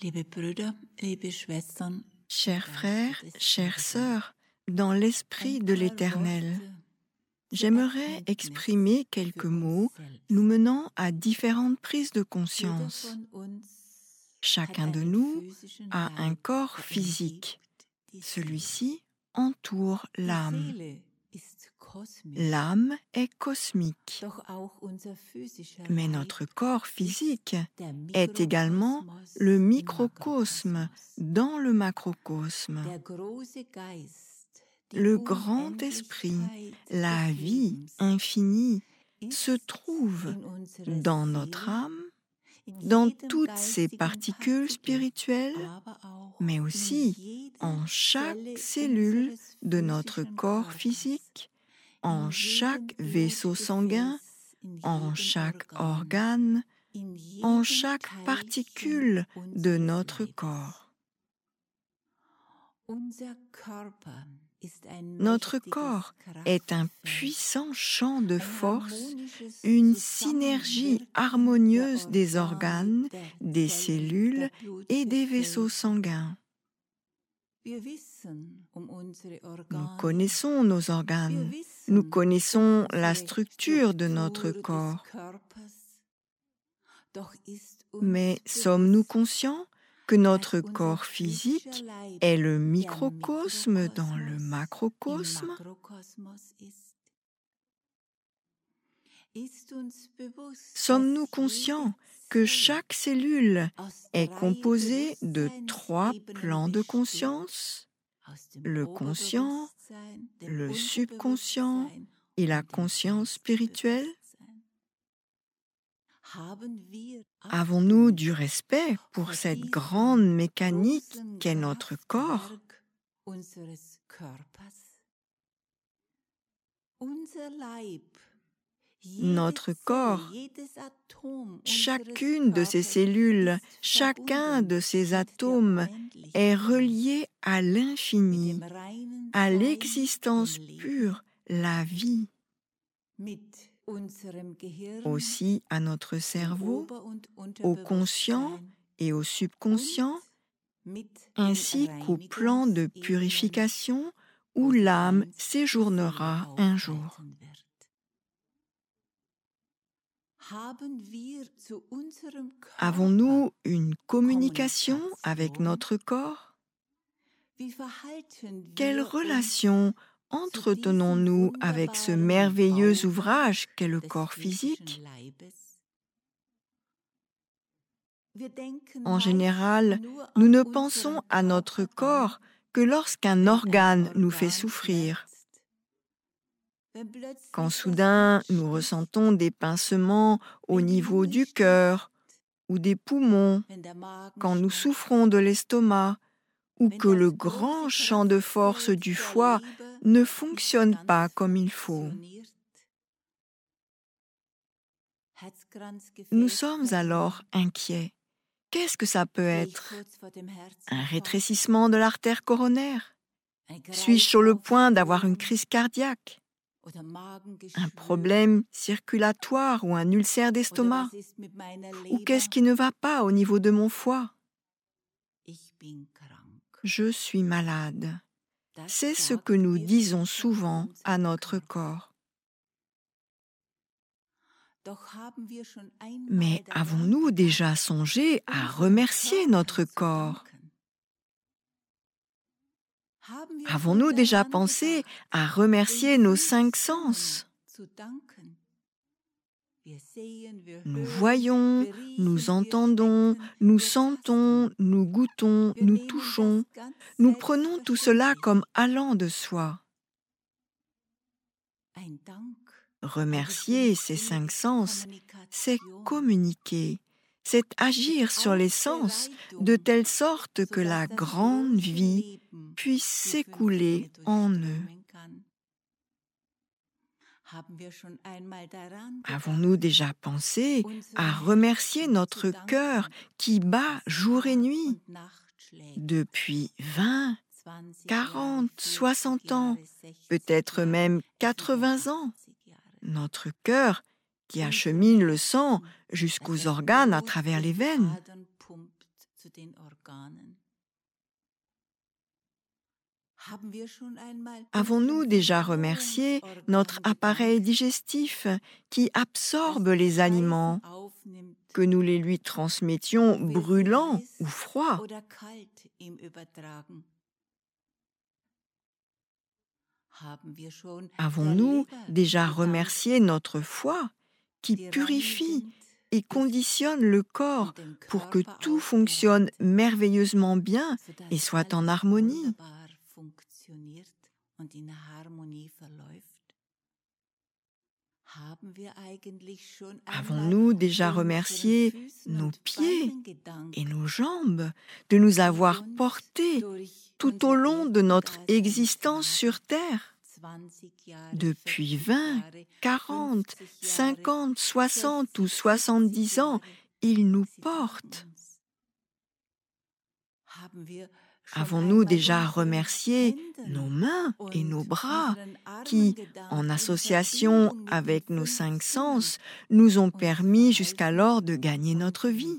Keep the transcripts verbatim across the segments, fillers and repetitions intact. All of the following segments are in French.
Liebe Brüder, liebe Schwestern, Chers frères, chères sœurs, dans l'esprit de l'Éternel, j'aimerais exprimer quelques mots nous menant à différentes prises de conscience. Chacun de nous a un corps physique. Celui-ci entoure l'âme. L'âme est cosmique, mais notre corps physique est également le microcosme dans le macrocosme. Le grand esprit, la vie infinie, se trouve dans notre âme, dans toutes ses particules spirituelles, mais aussi en chaque cellule de notre corps physique, en chaque vaisseau sanguin, en chaque organe, en chaque particule de notre corps. Notre corps est un puissant champ de force, une synergie harmonieuse des organes, des cellules et des vaisseaux sanguins. Nous connaissons nos organes, nous connaissons la structure de notre corps. Mais sommes-nous conscients que notre corps physique est le microcosme dans le macrocosme? Sommes-nous conscients que chaque cellule est composée de trois plans de conscience, le conscient, le subconscient et la conscience spirituelle? Avons-nous du respect pour cette grande mécanique qu'est notre corps? Notre corps, chacune de ses cellules, chacun de ses atomes est relié à l'infini, à l'existence pure, la vie. Aussi à notre cerveau, au conscient et au subconscient, ainsi qu'au plan de purification où l'âme séjournera un jour. Avons-nous une communication avec notre corps? Quelle relation entretenons-nous avec ce merveilleux ouvrage qu'est le corps physique? En général, nous ne pensons à notre corps que lorsqu'un organe nous fait souffrir. Quand soudain nous ressentons des pincements au niveau du cœur ou des poumons, quand nous souffrons de l'estomac, ou que le grand champ de force du foie ne fonctionne pas comme il faut. Nous sommes alors inquiets. Qu'est-ce que ça peut être? Un rétrécissement de l'artère coronaire? Suis-je sur le point d'avoir une crise cardiaque? Un problème circulatoire ou un ulcère d'estomac? Ou qu'est-ce qui ne va pas au niveau de mon foie? Je suis malade. C'est ce que nous disons souvent à notre corps. Mais avons-nous déjà songé à remercier notre corps? Avons-nous déjà pensé à remercier nos cinq sens? Nous voyons, nous entendons, nous sentons, nous goûtons, nous touchons. Nous prenons tout cela comme allant de soi. Remercier ces cinq sens, c'est communiquer, c'est agir sur les sens de telle sorte que la grande vie puisse s'écouler en eux. Avons-nous déjà pensé à remercier notre cœur qui bat jour et nuit depuis vingt, quarante, soixante ans, peut-être même quatre-vingts ans? Notre cœur qui achemine le sang jusqu'aux organes à travers les veines. Avons-nous déjà remercié notre appareil digestif qui absorbe les aliments, que nous les lui transmettions brûlants ou froids? Avons-nous déjà remercié notre foie qui purifie et conditionne le corps pour que tout fonctionne merveilleusement bien et soit en harmonie? Avons-nous déjà remercié nos pieds et nos jambes de nous avoir portés tout au long de notre existence sur Terre? Depuis vingt, quarante, cinquante, soixante ou soixante-dix ans, ils nous portent. Avons-nous déjà remercié nos mains et nos bras qui, en association avec nos cinq sens, nous ont permis jusqu'alors de gagner notre vie?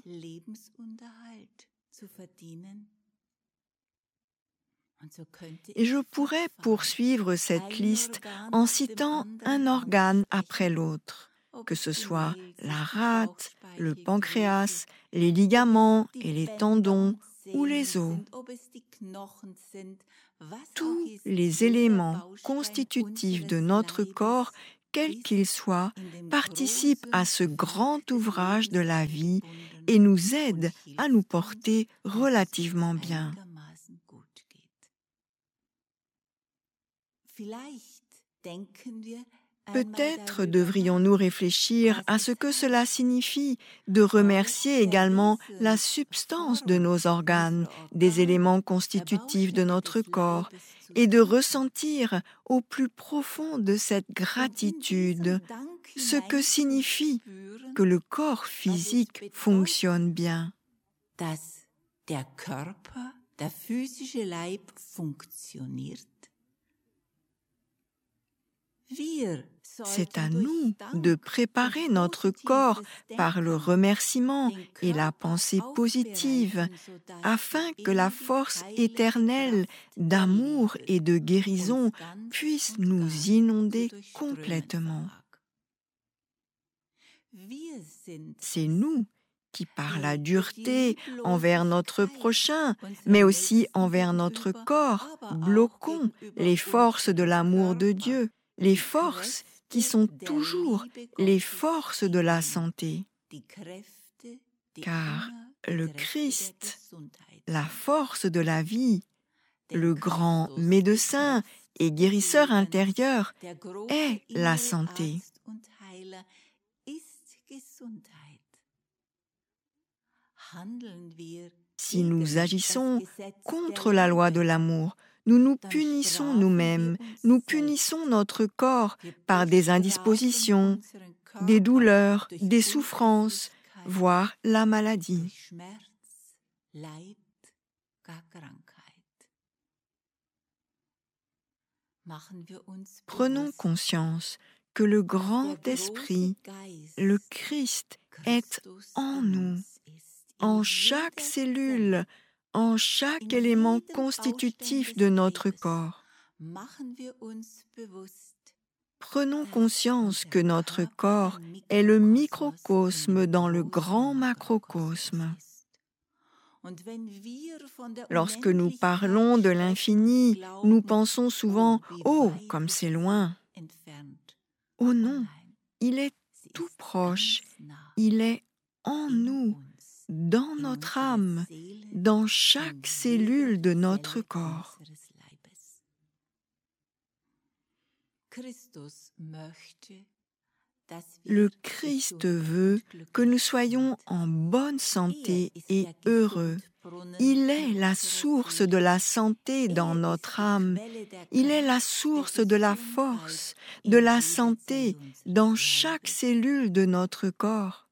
Et je pourrais poursuivre cette liste en citant un organe après l'autre, que ce soit la rate, le pancréas, les ligaments et les tendons ou les os. Tous les éléments constitutifs de notre corps, quels qu'ils soient, participent à ce grand ouvrage de la vie et nous aident à nous porter relativement bien. Peut-être devrions-nous réfléchir à ce que cela signifie de remercier également la substance de nos organes, des éléments constitutifs de notre corps, et de ressentir au plus profond de cette gratitude ce que signifie que le corps physique fonctionne bien. C'est à nous de préparer notre corps par le remerciement et la pensée positive, afin que la force éternelle d'amour et de guérison puisse nous inonder complètement. C'est nous qui, par la dureté envers notre prochain, mais aussi envers notre corps, bloquons les forces de l'amour de Dieu, les forces qui sont toujours les forces de la santé. Car le Christ, la force de la vie, le grand médecin et guérisseur intérieur, est la santé. Si nous agissons contre la loi de l'amour, nous nous punissons nous-mêmes, nous punissons notre corps par des indispositions, des douleurs, des souffrances, voire la maladie. Prenons conscience que le grand esprit, le Christ, est en nous, en chaque cellule, en chaque élément constitutif de notre corps. Prenons conscience que notre corps est le microcosme dans le grand macrocosme. Lorsque nous parlons de l'infini, nous pensons souvent « Oh, comme c'est loin !» Oh non, il est tout proche, il est en nous, dans notre âme, dans chaque cellule de notre corps. Le Christ veut que nous soyons en bonne santé et heureux. Il est la source de la santé dans notre âme. Il est la source de la force, de la santé dans chaque cellule de notre corps.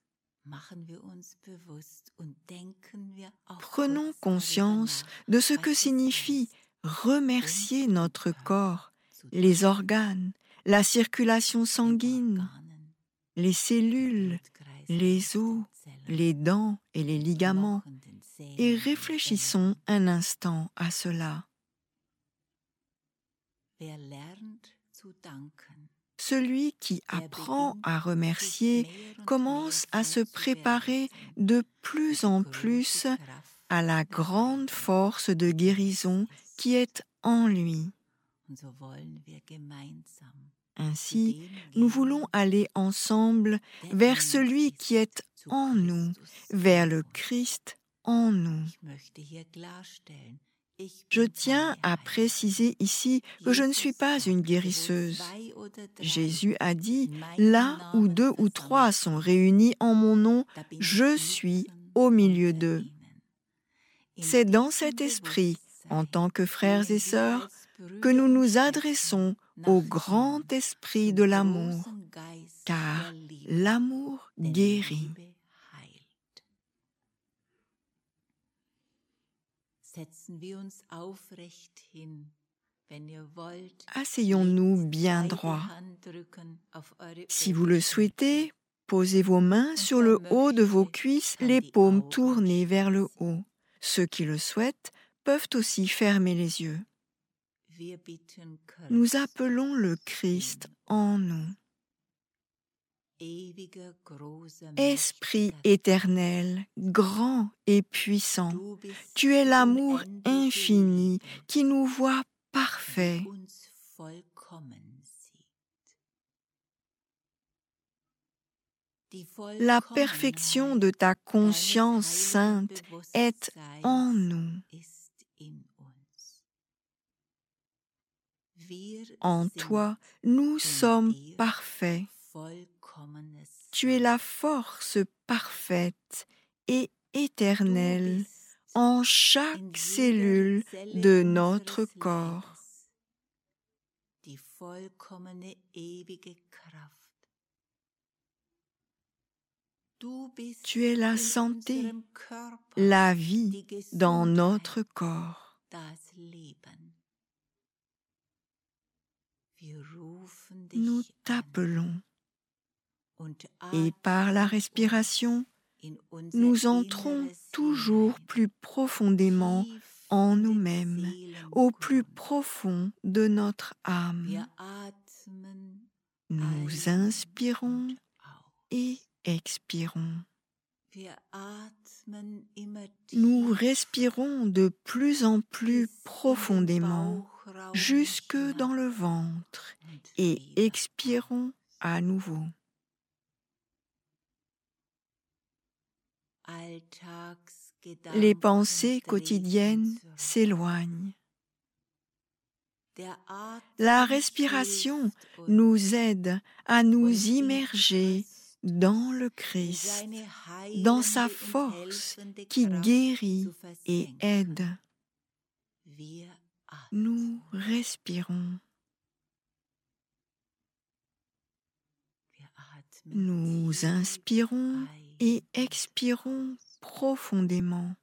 Prenons conscience de ce que signifie remercier notre corps, les organes, la circulation sanguine, les cellules, les os, les dents et les ligaments, et réfléchissons un instant à cela. Celui qui apprend à remercier commence à se préparer de plus en plus à la grande force de guérison qui est en lui. Ainsi, nous voulons aller ensemble vers celui qui est en nous, vers le Christ en nous. Je tiens à préciser ici que je ne suis pas une guérisseuse. Jésus a dit, « Là où deux ou trois sont réunis en mon nom, je suis au milieu d'eux. » C'est dans cet esprit, en tant que frères et sœurs, que nous nous adressons au grand esprit de l'amour, car l'amour guérit. Asseyons-nous bien droit. Si vous le souhaitez, posez vos mains sur le haut de vos cuisses, les paumes tournées vers le haut. Ceux qui le souhaitent peuvent aussi fermer les yeux. Nous appelons le Christ en nous. Esprit éternel, grand et puissant, tu es l'amour infini qui nous voit parfaits. La perfection de ta conscience sainte est en nous. En toi, nous sommes parfaits. Tu es la force parfaite et éternelle en chaque cellule de notre corps. Tu es la santé, la vie dans notre corps. Nous t'appelons et par la respiration, nous entrons toujours plus profondément en nous-mêmes, au plus profond de notre âme. Nous inspirons et expirons. Nous respirons de plus en plus profondément jusque dans le ventre et expirons à nouveau. Les pensées quotidiennes s'éloignent. La respiration nous aide à nous immerger dans le Christ, dans sa force qui guérit et aide. Nous respirons. Nous inspirons et expirons profondément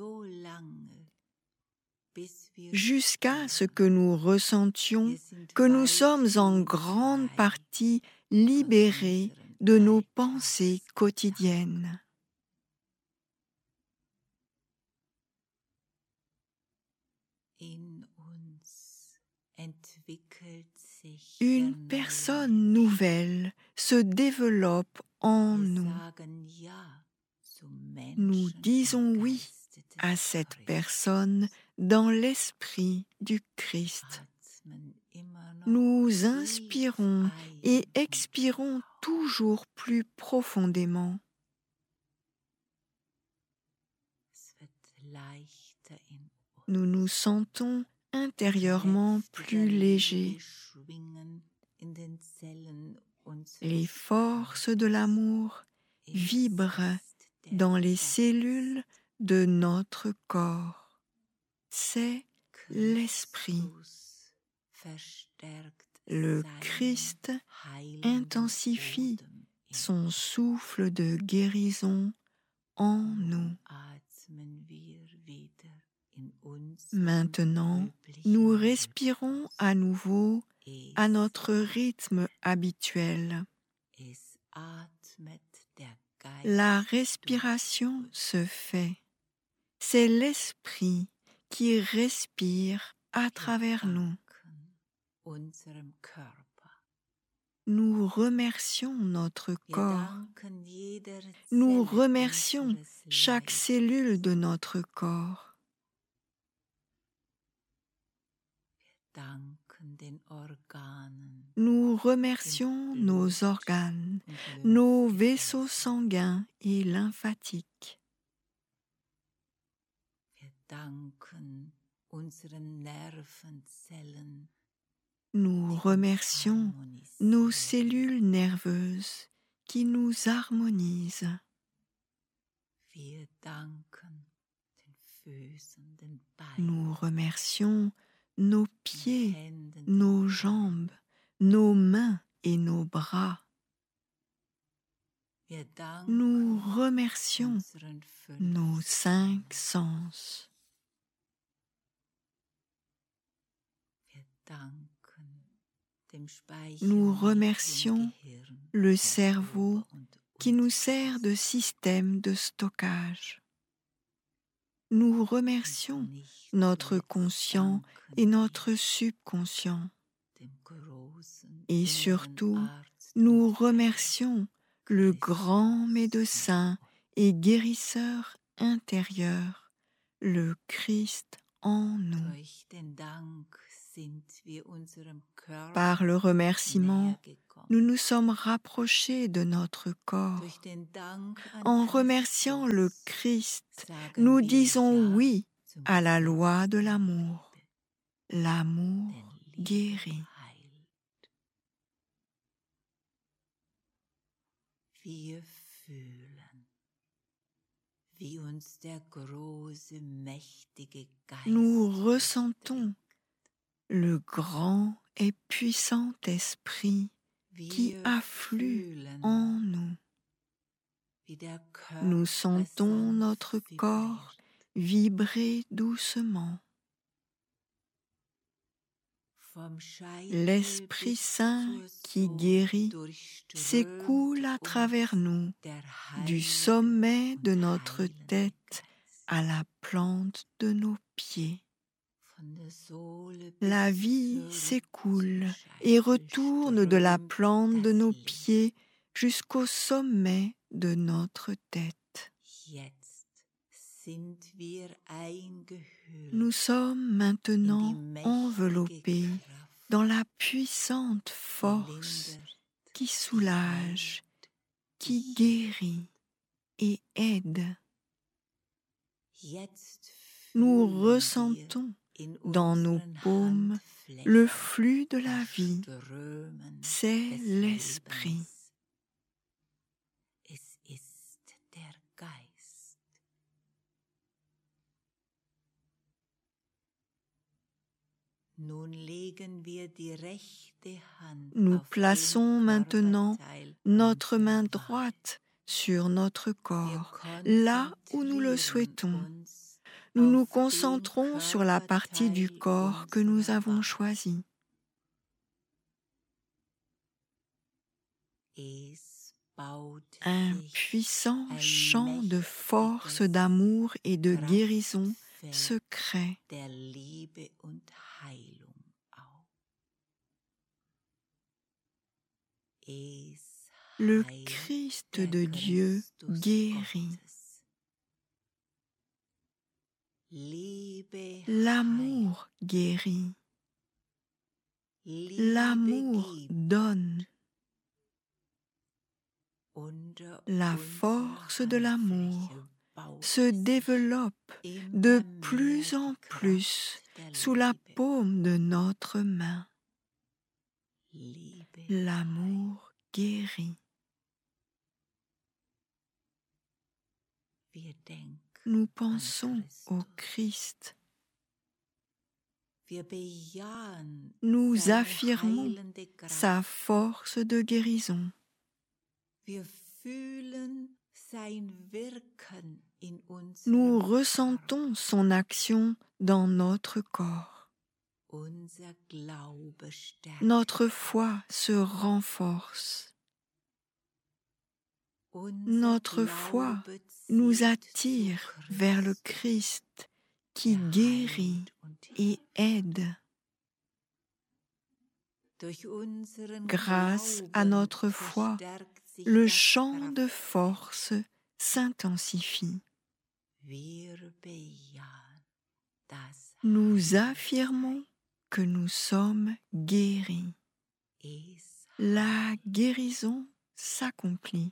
jusqu'à ce que nous ressentions que nous sommes en grande partie libérés de nos pensées quotidiennes. Une personne nouvelle se développe en nous. Nous disons oui à cette personne dans l'esprit du Christ. Nous inspirons et expirons toujours plus profondément. Nous nous sentons intérieurement plus légers. Les forces de l'amour vibrent dans les cellules de notre corps. C'est l'esprit. Le Christ intensifie son souffle de guérison en nous. Maintenant, nous respirons à nouveau à notre rythme habituel. La respiration se fait. C'est l'Esprit qui respire à travers nous. Nous remercions notre corps. Nous remercions chaque cellule de notre corps. Nous remercions nos organes, nos vaisseaux sanguins et lymphatiques. Nous remercions nos cellules nerveuses qui nous harmonisent. Nous remercions nos pieds, nos jambes, nos mains et nos bras. Nous remercions nos cinq sens. Nous remercions le cerveau qui nous sert de système de stockage. Nous remercions notre conscient et notre subconscient. Et surtout, nous remercions le grand médecin et guérisseur intérieur, le Christ en nous. Par le remerciement, nous nous sommes rapprochés de notre corps. En remerciant le Christ, nous disons oui à la loi de l'amour. L'amour guérit. Nous ressentons le grand et puissant esprit qui afflue en nous. Nous sentons notre corps vibrer doucement. L'Esprit Saint qui guérit s'écoule à travers nous, du sommet de notre tête à la plante de nos pieds. La vie s'écoule et retourne de la plante de nos pieds jusqu'au sommet de notre tête. Nous sommes maintenant enveloppés dans la puissante force qui soulage, qui guérit et aide. Nous ressentons dans nos paumes le flux de la vie. C'est l'Esprit. Nous plaçons maintenant notre main droite sur notre corps, là où nous le souhaitons. Nous nous concentrons sur la partie du corps que nous avons choisie. Un puissant chant de force, d'amour et de guérison se crée. Le Christ de Dieu guérit. L'amour guérit. L'amour donne. La force de l'amour se développe de plus en plus sous la paume de notre main. L'amour guérit. Nous pensons au Christ. Nous affirmons sa force de guérison. Nous ressentons son action dans notre corps. Notre foi se renforce. Notre foi nous attire vers le Christ qui guérit et aide. Grâce à notre foi, le champ de force s'intensifie. Nous affirmons que nous sommes guéris. La guérison s'accomplit.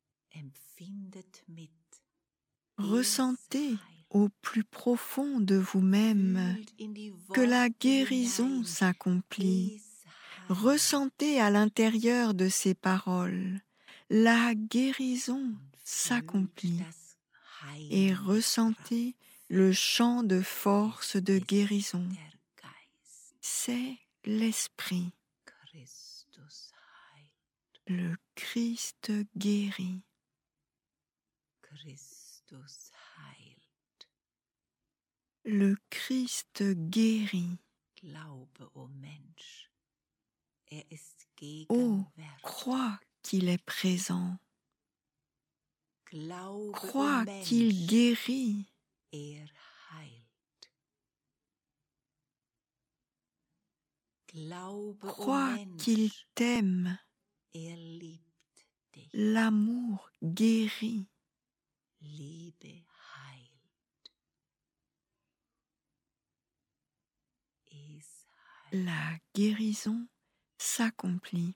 Ressentez au plus profond de vous-même que la guérison s'accomplit. Ressentez à l'intérieur de ces paroles, la guérison s'accomplit. Et ressentez le champ de force de guérison. C'est l'Esprit. Le Christ guérit. Le Christ guérit. Oh, crois qu'il est présent. Crois qu'il guérit. Crois qu'il t'aime. L'amour guérit. La guérison s'accomplit.